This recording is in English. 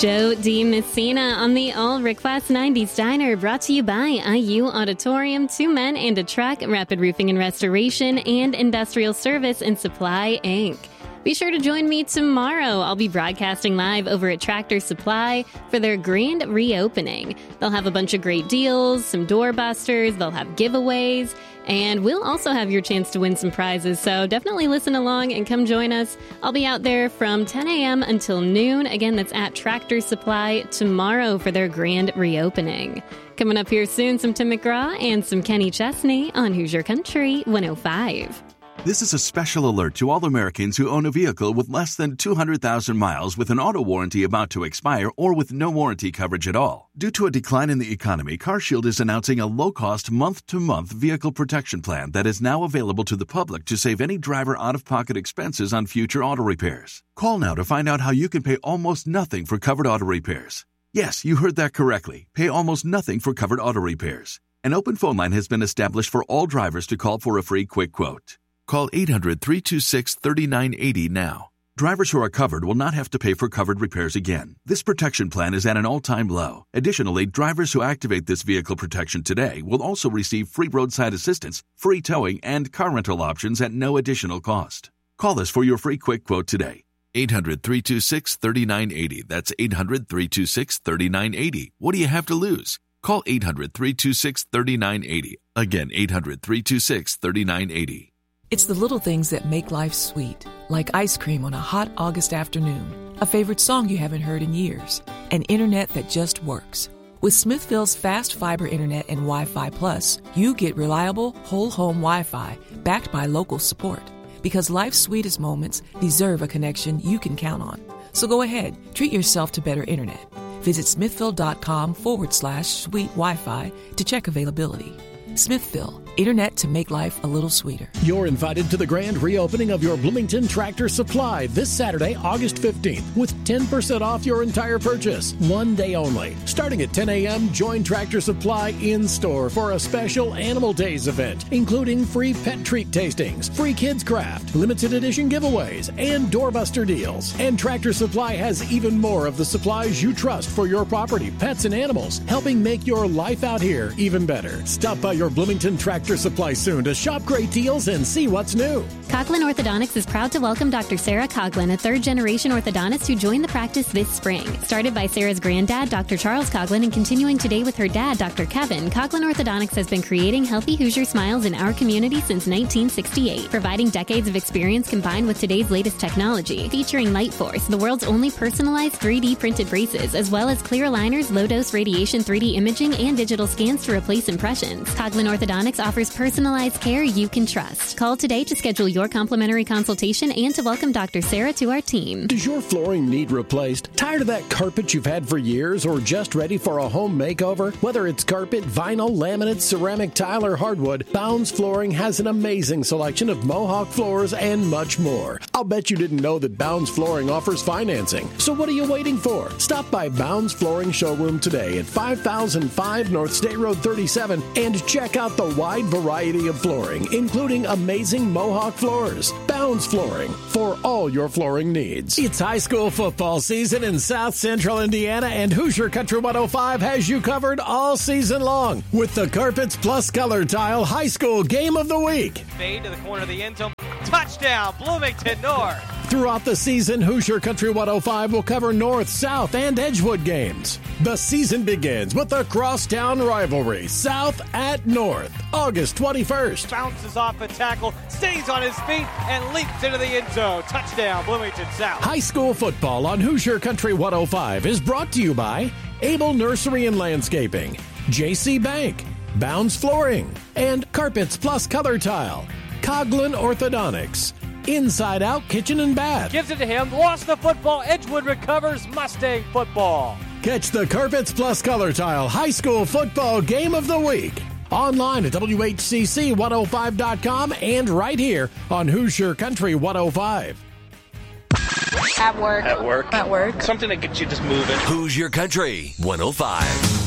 Joe D. Messina on the All Rick Foss 90s Diner, brought to you by IU Auditorium, 2 Men and a Truck, Rapid Roofing and Restoration, and Industrial Service and Supply, Inc. Be sure to join me tomorrow. I'll be broadcasting live over at Tractor Supply for their grand reopening. They'll have a bunch of great deals, some doorbusters, they'll have giveaways, and we'll also have your chance to win some prizes, so definitely listen along and come join us. I'll be out there from 10 a.m. until noon. Again, that's at Tractor Supply tomorrow for their grand reopening. Coming up here soon, some Tim McGraw and some Kenny Chesney on Hoosier Country 105. This is a special alert to all Americans who own a vehicle with less than 200,000 miles with an auto warranty about to expire or with no warranty coverage at all. Due to a decline in the economy, CarShield is announcing a low-cost month-to-month vehicle protection plan that is now available to the public to save any driver out-of-pocket expenses on future auto repairs. Call now to find out how you can pay almost nothing for covered auto repairs. Yes, you heard that correctly. Pay almost nothing for covered auto repairs. An open phone line has been established for all drivers to call for a free quick quote. Call 800-326-3980 now. Drivers who are covered will not have to pay for covered repairs again. This protection plan is at an all-time low. Additionally, drivers who activate this vehicle protection today will also receive free roadside assistance, free towing, and car rental options at no additional cost. Call us for your free quick quote today. 800-326-3980. That's 800-326-3980. What do you have to lose? Call 800-326-3980. Again, 800-326-3980. It's the little things that make life sweet, like ice cream on a hot August afternoon, a favorite song you haven't heard in years, and internet that just works. With Smithville's fast fiber internet and Wi-Fi Plus, you get reliable, whole-home Wi-Fi backed by local support. Because life's sweetest moments deserve a connection you can count on. So go ahead, treat yourself to better internet. Visit smithville.com/sweet Wi-Fi to check availability. Smithville, internet to make life a little sweeter. You're invited to the grand reopening of your Bloomington Tractor Supply this Saturday, August 15th, with 10% off your entire purchase. One day only. Starting at 10 a.m., join Tractor Supply in-store for a special Animal Days event, including free pet treat tastings, free kids craft, limited edition giveaways, and doorbuster deals. And Tractor Supply has even more of the supplies you trust for your property, pets, and animals, helping make your life out here even better. Stop by your Bloomington Tractor Supply soon to shop great deals and see what's new. Coughlin Orthodontics is proud to welcome Dr. Sarah Coughlin, a third-generation orthodontist who joined the practice this spring. Started by Sarah's granddad, Dr. Charles Coughlin, and continuing today with her dad, Dr. Kevin, Coughlin Orthodontics has been creating healthy Hoosier smiles in our community since 1968, providing decades of experience combined with today's latest technology, featuring LightForce, the world's only personalized 3D printed braces, as well as clear aligners, low-dose radiation 3D imaging, and digital scans to replace impressions. Coughlin Orthodontics offers personalized care you can trust. Call today to schedule your complimentary consultation and to welcome Dr. Sarah to our team. Does your flooring need replaced? Tired of that carpet you've had for years or just ready for a home makeover? Whether it's carpet, vinyl, laminate, ceramic tile, or hardwood, Bounds Flooring has an amazing selection of Mohawk floors and much more. I'll bet you didn't know that Bounds Flooring offers financing. So what are you waiting for? Stop by Bounds Flooring Showroom today at 5005 North State Road 37 and check out the wide variety of flooring, including amazing Mohawk floors. Bounds Flooring, for all your flooring needs. It's high school football season in South Central Indiana, and Hoosier Country 105 has you covered all season long with the Carpets Plus Color Tile High School Game of the Week. Fade to the corner of the end zone. Touchdown, Bloomington North. Throughout the season, Hoosier Country 105 will cover North, South, and Edgewood games. The season begins with the crosstown rivalry, South at North, August 21st. Bounces off a tackle, stays on his feet, and leaps into the end zone. Touchdown, Bloomington South. High school football on Hoosier Country 105 is brought to you by Able Nursery and Landscaping, J.C. Bank, Bounds Flooring, and Carpets Plus Color Tile, Coughlin Orthodontics, Inside Out Kitchen and Bath. Gives it to him, lost the football, Edgewood recovers, Mustang football. Catch the Carpets Plus Color Tile High School Football Game of the Week online at WHCC105.com and right here on Hoosier Country 105. At work. At work. At work. Something that gets you just moving. Hoosier Country 105.